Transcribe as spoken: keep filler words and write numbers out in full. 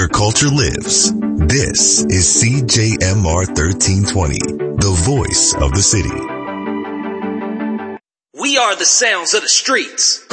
where culture lives. This is C J M R thirteen twenty, the voice of the city. We are the sounds of the streets.